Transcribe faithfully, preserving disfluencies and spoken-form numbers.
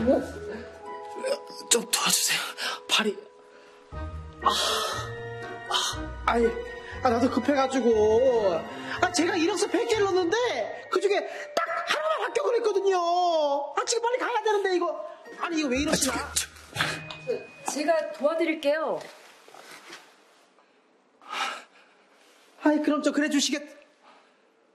좀 도와주세요. 팔이. 아, 아, 아니, 아, 나도 급해가지고. 아, 제가 이력서 백 개를 넣었는데, 그 중에 딱 하나만 합격을 했거든요. 아, 지금 빨리 가야 되는데, 이거. 아니, 이거 왜 이러시나? 아, 저, 저... 제가 도와드릴게요. 아이, 그럼 좀 그래 주시겠.